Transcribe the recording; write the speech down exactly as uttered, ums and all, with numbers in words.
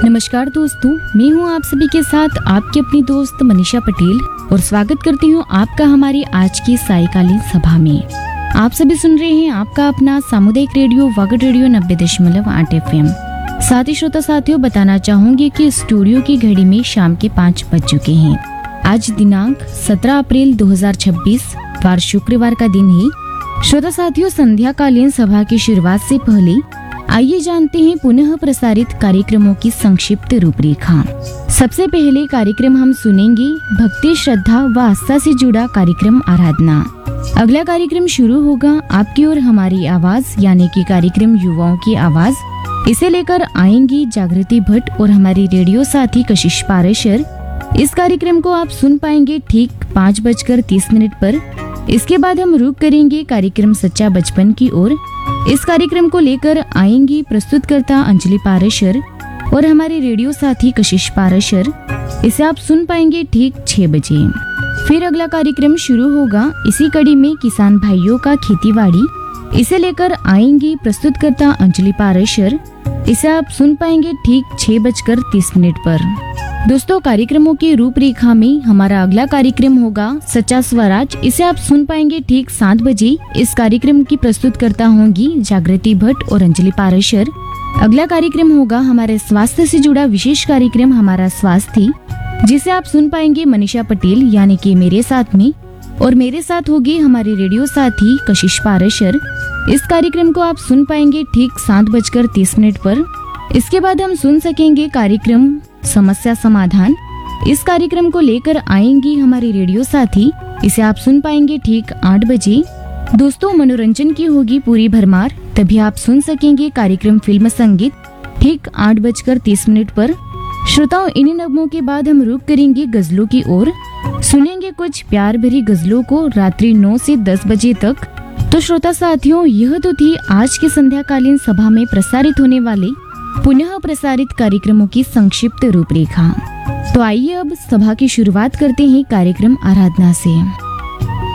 नमस्कार दोस्तों, मैं हूं आप सभी के साथ आपकी अपनी दोस्त मनीषा पटेल और स्वागत करती हूं आपका हमारी आज की सायकालीन सभा में। आप सभी सुन रहे हैं आपका अपना सामुदायिक रेडियो वागड रेडियो नब्बे दशमलव आठ एफ एम। साथ ही श्रोता साथियों, बताना चाहूंगी कि स्टूडियो की घड़ी में शाम के पाँच बज चुके हैं। आज दिनांक सत्रह अप्रैल दो हजार छब्बीस वार शुक्रवार का दिन है। श्रोता साथियों, संध्या कालीन सभा की शुरुआत से पहले आइए जानते हैं पुनः प्रसारित कार्यक्रमों की संक्षिप्त रूपरेखा। सबसे पहले कार्यक्रम हम सुनेंगे भक्ति, श्रद्धा व आस्था से जुड़ा कार्यक्रम आराधना। अगला कार्यक्रम शुरू होगा आपकी और हमारी आवाज यानी कि कार्यक्रम युवाओं की आवाज। इसे लेकर आएंगी जागृति भट्ट और हमारी रेडियो साथी कशिश पारेशर। इस कार्यक्रम को आप सुन पाएंगे ठीक पाँच बजकर तीस मिनट पर। इसके बाद हम रुक करेंगे कार्यक्रम सच्चा बचपन की ओर। इस कार्यक्रम को लेकर आएंगी प्रस्तुतकर्ता अंजलि पारेशर और हमारे रेडियो साथी कशिश पारेशर। इसे आप सुन पाएंगे ठीक छह बजे। फिर अगला कार्यक्रम शुरू होगा इसी कड़ी में किसान भाइयों का खेतीबाड़ी। इसे लेकर आएंगी प्रस्तुतकर्ता अंजलि पारेशर। इसे आप सुन पाएंगे ठीक छह बजकर तीस मिनट पर। दोस्तों, कार्यक्रमों की रूपरेखा में हमारा अगला कार्यक्रम होगा सच्चा स्वराज। इसे आप सुन पाएंगे ठीक सात बजे। इस कार्यक्रम की प्रस्तुतकर्ता होंगी जागृति भट्ट और अंजलि पारेशर। अगला कार्यक्रम होगा हमारे स्वास्थ्य से जुड़ा विशेष कार्यक्रम हमारा स्वास्थ्य, जिसे आप सुन पाएंगे मनीषा पटेल यानी कि मेरे साथ में, और मेरे साथ होगी हमारी रेडियो साथी कशिश पारेशर। इस कार्यक्रम को आप सुन पाएंगे ठीक सात बजकर तीस मिनट पर। इसके बाद हम सुन सकेंगे कार्यक्रम समस्या समाधान। इस कार्यक्रम को लेकर आएंगी हमारी रेडियो साथी। इसे आप सुन पाएंगे ठीक आठ बजे। दोस्तों, मनोरंजन की होगी पूरी भरमार, तभी आप सुन सकेंगे कार्यक्रम फिल्म संगीत ठीक आठ बजकर तीस मिनट पर। श्रोताओं, इन्हीं नगमों के बाद हम रुक करेंगे गजलों की ओर। सुनेंगे कुछ प्यार भरी गजलों को रात्रि नौ से दस बजे तक। तो श्रोता साथियों, यह तो थी आज के संध्याकालीन सभा में प्रसारित होने वाले पुनः प्रसारित कार्यक्रमों की संक्षिप्त रूपरेखा। तो आइए अब सभा की शुरुआत करते हैं कार्यक्रम आराधना से।